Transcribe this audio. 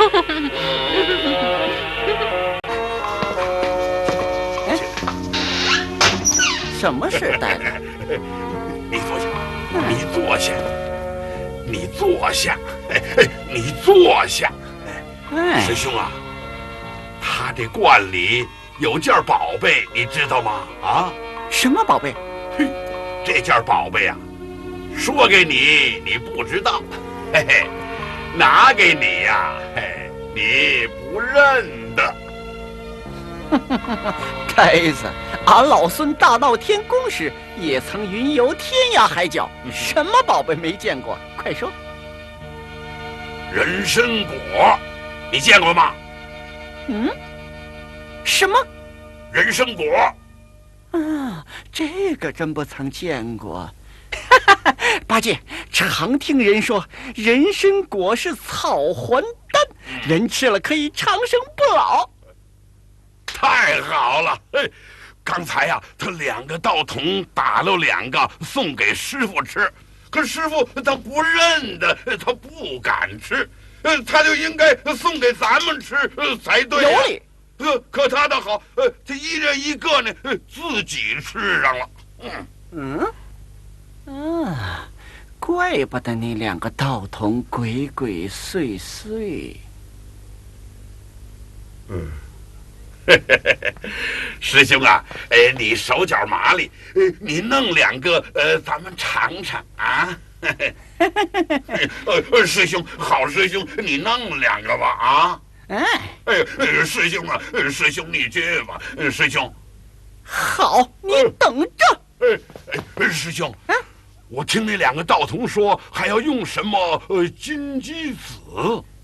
什么事，大夫？ 你坐下，你坐下，你坐下，你坐下。师兄啊，他这罐里有件宝贝，你知道吗？啊？ 什么宝贝？ 这件宝贝啊，说给你，你不知道，嘿嘿，拿给你呀，嘿，你不认得。 呆子，俺老孙大闹天宫时也曾云游天涯海角，什么宝贝没见过？快说。 人参果，你见过吗？ 什么？ 人参果？ 这个真不曾见过。八戒，常听人说人参果是草还丹，人吃了可以长生不老。 太好了！刚才呀，他2个道童打了2个送给师傅吃，可师傅他不认得，他不敢吃，他就应该送给咱们吃才对呀。 有理。 可他倒好，他一人1个呢，自己吃上了。 怪不得那2个道童鬼鬼祟祟。 师兄啊，你手脚麻利，你弄2个，咱们尝尝啊。师兄，好师兄，你弄2个吧啊。师兄啊，师兄你去吧，师兄。 好，你等着。 师兄，我听那2个道童说还要用什么金鸡子。